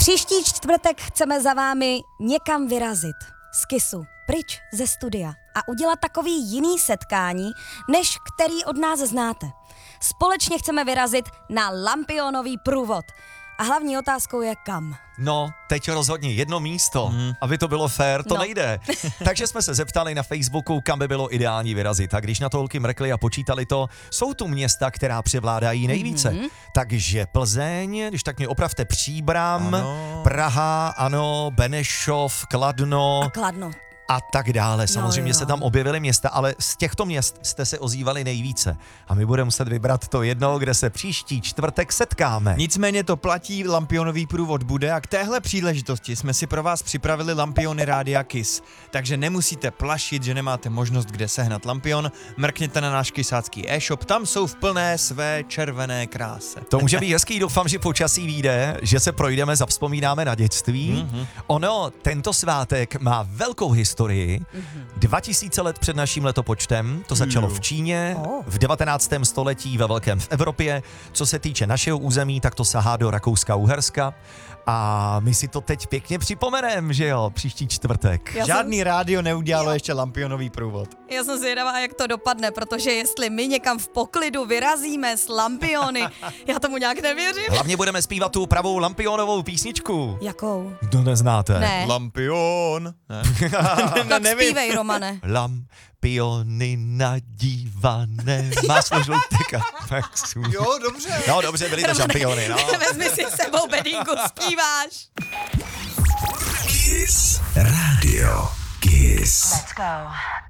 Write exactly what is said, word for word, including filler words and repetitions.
Příští čtvrtek chceme za vámi někam vyrazit. Z Kissu, pryč ze studia a udělat takový jiný setkání, než který od nás znáte. Společně chceme vyrazit na Lampionový průvod. A hlavní otázkou je kam. No, teď rozhodně jedno místo, mm. aby to bylo fér, to no. nejde. Takže jsme se zeptali na Facebooku, kam by bylo ideální vyrazit. A když na to holky mrkli a počítali to, jsou tu města, která převládají nejvíce. Mm-hmm. Takže Plzeň, když tak mě opravte, Příbram, ano. Praha, ano, Benešov, Kladno. A Kladno. A tak dále. Samozřejmě jo, jo. se tam objevily města, ale z těchto měst jste se ozývali nejvíce. A my budeme muset vybrat to jedno, kde se příští čtvrtek setkáme. Nicméně to platí, Lampionový průvod bude a k téhle příležitosti jsme si pro vás připravili Lampiony Rádia Kiss. Takže nemusíte plašit, že nemáte možnost kde sehnat Lampion. Mrkněte na náš kisácký e-shop, tam jsou v plné své červené kráse. To může být hezký, doufám, že počasí vyjde, že se projdeme, zavzpomínáme na dětství. Mm-hmm. Ono, tento svátek má velkou historii. dva tisíce let před naším letopočtem, to začalo v Číně, v devatenáctém století ve velkém v Evropě. Co se týče našeho území, tak to sahá do Rakouska-Uherska. A my si to teď pěkně připomeneme, že jo, příští čtvrtek. Já Žádný jsem... rádio neudělalo jo. ještě Lampionový průvod. Já jsem zvědavá, jak to dopadne, protože jestli my někam v poklidu vyrazíme s Lampiony, já tomu nějak nevěřím. Hlavně budeme zpívat tu pravou Lampionovou písničku. Jakou? To neznáte. Ne. Lampion. Ne. Tak zpívej, Romane. Lampiony nadívané. Máš žloutika. Jo, dobře. No dobře, byly to šampiony, no. Vezmi si s sebou bedínku, zpíváš. Kiss Radio Kiss. Let's go.